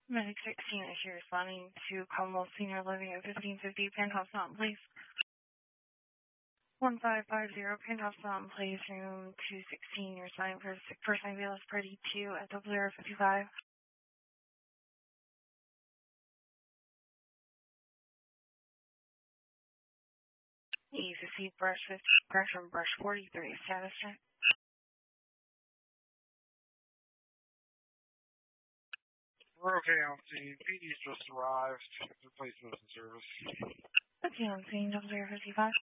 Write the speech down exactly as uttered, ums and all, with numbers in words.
Medic sixteen is here responding to Commonwealth Senior Living at fifteen fifty Penthouse Mountain, please. one five five zero Penthouse Mountain, please. Room two sixteen. You're responding for sick person ambulance party two at double zero fifty-five. Ease received brush fifty, pressure from brush forty-three. Status check. We're okay on scene. P D's just arrived. Replacement in service. Okay, on scene double zero fifty-five.